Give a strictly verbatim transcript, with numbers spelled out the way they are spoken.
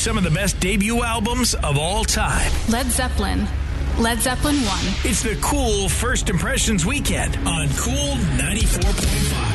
some of the best debut albums of all time. Led Zeppelin. Led Zeppelin one. It's the Cool First Impressions Weekend on Cool ninety-four point five.